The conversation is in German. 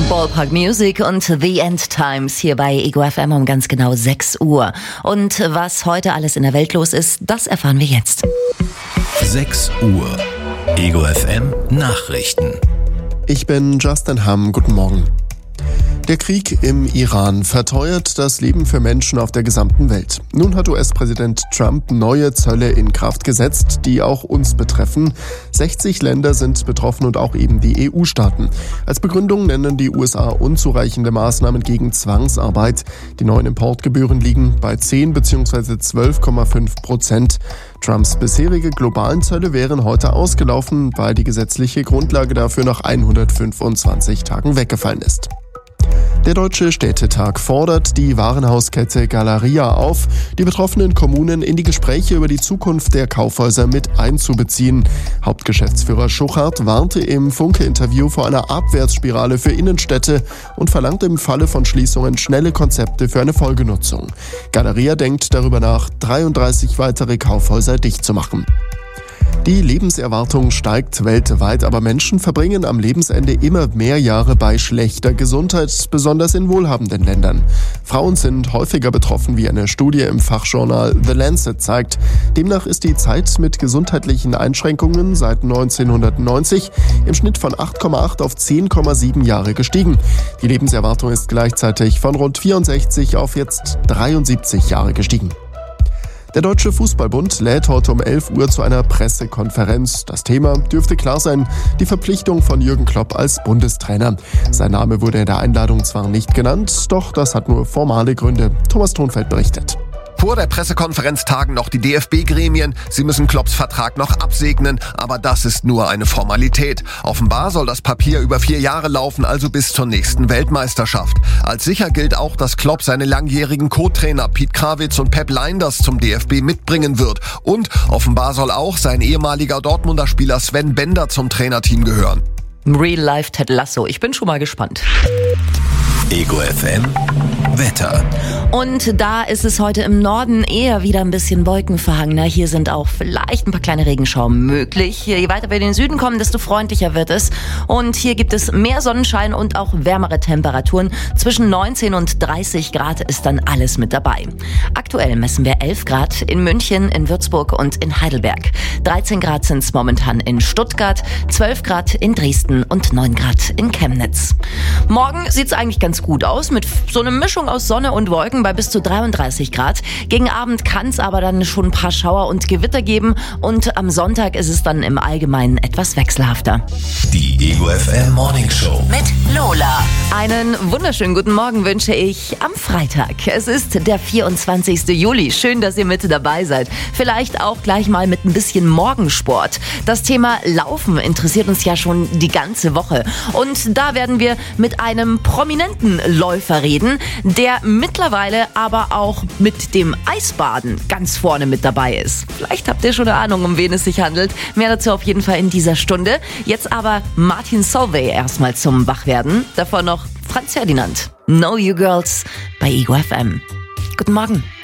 Ballpark Music und The End Times hier bei Ego FM um ganz genau 6 Uhr. Und was heute alles in der Welt los ist, das erfahren wir jetzt. 6 Uhr. Ego FM Nachrichten. Ich bin Justin Hamm. Guten Morgen. Der Krieg im Iran verteuert das Leben für Menschen auf der gesamten Welt. Nun hat US-Präsident Trump neue Zölle in Kraft gesetzt, die auch uns betreffen. 60 Länder sind betroffen und auch eben die EU-Staaten. Als Begründung nennen die USA unzureichende Maßnahmen gegen Zwangsarbeit. Die neuen Importgebühren liegen bei 10 bzw. 12,5%. Trumps bisherige globalen Zölle wären heute ausgelaufen, weil die gesetzliche Grundlage dafür nach 125 Tagen weggefallen ist. Der Deutsche Städtetag fordert die Warenhauskette Galeria auf, die betroffenen Kommunen in die Gespräche über die Zukunft der Kaufhäuser mit einzubeziehen. Hauptgeschäftsführer Schuchart warnte im Funke-Interview vor einer Abwärtsspirale für Innenstädte und verlangt im Falle von Schließungen schnelle Konzepte für eine Folgenutzung. Galeria denkt darüber nach, 33 weitere Kaufhäuser dicht zu machen. Die Lebenserwartung steigt weltweit, aber Menschen verbringen am Lebensende immer mehr Jahre bei schlechter Gesundheit, besonders in wohlhabenden Ländern. Frauen sind häufiger betroffen, wie eine Studie im Fachjournal The Lancet zeigt. Demnach ist die Zeit mit gesundheitlichen Einschränkungen seit 1990 im Schnitt von 8,8 auf 10,7 Jahre gestiegen. Die Lebenserwartung ist gleichzeitig von rund 64 auf jetzt 73 Jahre gestiegen. Der Deutsche Fußballbund lädt heute um 11 Uhr zu einer Pressekonferenz. Das Thema dürfte klar sein, die Verpflichtung von Jürgen Klopp als Bundestrainer. Sein Name wurde in der Einladung zwar nicht genannt, doch das hat nur formale Gründe. Thomas Thonfeld berichtet. Vor der Pressekonferenz tagen noch die DFB-Gremien. Sie müssen Klopps Vertrag noch absegnen, aber das ist nur eine Formalität. Offenbar soll das Papier über 4 Jahre laufen, also bis zur nächsten Weltmeisterschaft. Als sicher gilt auch, dass Klopp seine langjährigen Co-Trainer Piet Krawitz und Pep Lijnders zum DFB mitbringen wird. Und offenbar soll auch sein ehemaliger Dortmunder Spieler Sven Bender zum Trainerteam gehören. Real Life Ted Lasso. Ich bin schon mal gespannt. Ego FM Wetter. Und da ist es heute im Norden eher wieder ein bisschen wolkenverhangener. Hier sind auch vielleicht ein paar kleine Regenschauer möglich. Je weiter wir in den Süden kommen, desto freundlicher wird es. Und hier gibt es mehr Sonnenschein und auch wärmere Temperaturen. Zwischen 19 und 30 Grad ist dann alles mit dabei. Aktuell messen wir 11 Grad in München, in Würzburg und in Heidelberg. 13 Grad sind es momentan in Stuttgart, 12 Grad in Dresden und 9 Grad in Chemnitz. Morgen sieht es eigentlich ganz gut aus mit so einer Mischung aus Sonne und Wolken bei bis zu 33 Grad. Gegen Abend kann es aber dann schon ein paar Schauer und Gewitter geben und am Sonntag ist es dann im Allgemeinen etwas wechselhafter. Die Ego FM Morning Show mit Lola. Einen wunderschönen guten Morgen wünsche ich am Freitag. Es ist der 24. Juli. Schön, dass ihr mit dabei seid. Vielleicht auch gleich mal mit ein bisschen Morgensport. Das Thema Laufen interessiert uns ja schon die ganze Woche. Und da werden wir mit einem prominenten Läufer reden, der mittlerweile aber auch mit dem Eisbaden ganz vorne mit dabei ist. Vielleicht habt ihr schon eine Ahnung, um wen es sich handelt. Mehr dazu auf jeden Fall in dieser Stunde. Jetzt aber Martin Solveig erstmal zum Wachwerden. Davor noch Franz Ferdinand. Know You Girls bei Ego FM. Guten Morgen.